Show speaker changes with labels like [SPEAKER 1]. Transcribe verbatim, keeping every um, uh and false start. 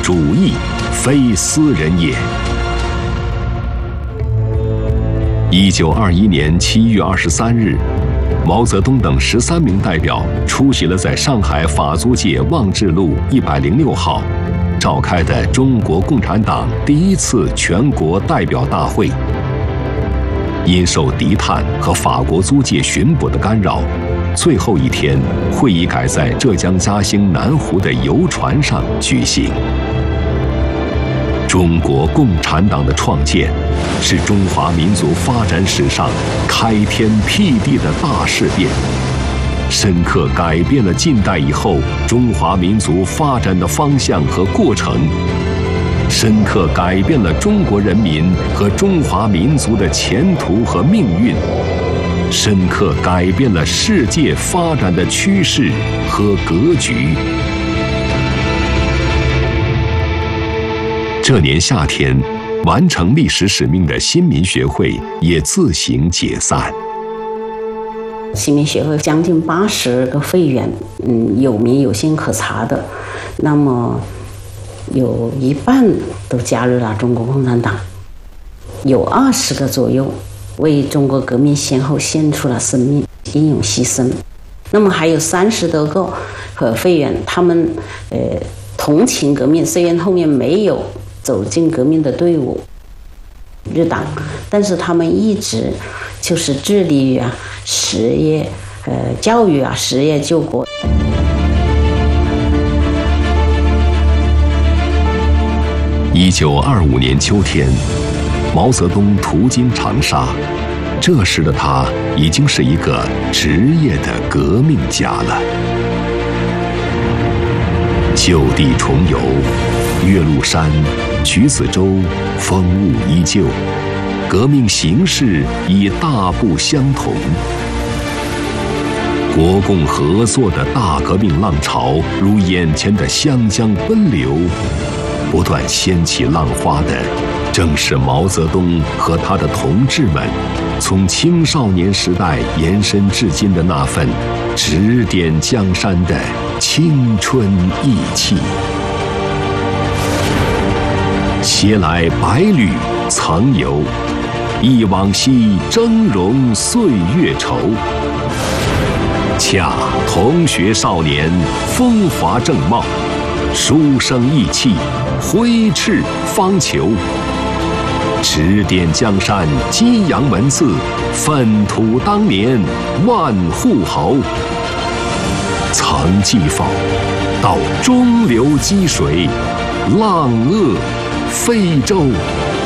[SPEAKER 1] 主义，非私人也。一九二一年七月二十三日，毛泽东等十三名代表出席了在上海法租界望志路一百零六号召开的中国共产党第一次全国代表大会。因受敌探和法国租界巡捕的干扰，最后一天会议改在浙江嘉兴南湖的游船上举行。中国共产党的创建，是中华民族发展史上开天辟地的大事变，深刻改变了近代以后中华民族发展的方向和过程，深刻改变了中国人民和中华民族的前途和命运，深刻改变了世界发展的趋势和格局。这年夏天，完成历史使命的新民学会也自行解散。
[SPEAKER 2] 新民学会将近八十个会员，嗯，有名有姓可查的，那么有一半都加入了中国共产党，有二十个左右为中国革命先后献出了生命，英勇牺牲。那么还有三十多个和会员，他们呃同情革命，虽然后面没有走进革命的队伍入党，但是他们一直就是致力于啊实业、呃教育啊、实业救国。
[SPEAKER 1] 一九二五年秋天，毛泽东途经长沙，这时的他已经是一个职业的革命家了。就地重游，岳麓山、橘子洲，风物依旧，革命形势已大不相同。国共合作的大革命浪潮如眼前的湘江奔流，不断掀起浪花的，正是毛泽东和他的同志们从青少年时代延伸至今的那份指点江山的青春意气。携来百侣曾游，忆往昔峥嵘岁月稠。恰同学少年，风华正茂，书生意气，挥斥方遒。指点江山，激扬文字，粪土当年万户侯。曾记否？到中流击水，浪遏飞舟。